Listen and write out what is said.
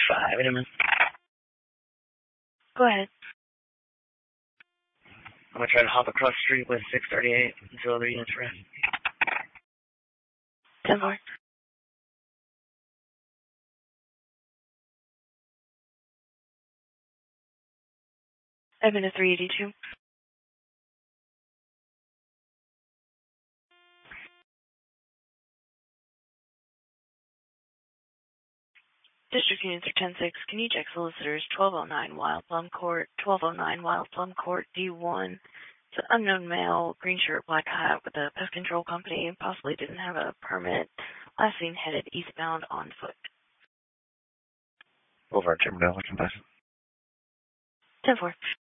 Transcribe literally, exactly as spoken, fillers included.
five, anyone? Go ahead. I'm going to try to hop across the street with six thirty-eight until the unit's ready. ten four. I've been to three eighty-two. District units are ten six. Can you check solicitors twelve oh nine Wild Plum Court, twelve oh nine Wild Plum Court, D one. It's an unknown male, green shirt, black hat with a pest control company and possibly didn't have a permit. Last seen headed eastbound on foot. Over at Timberville, I can pass it. ten four.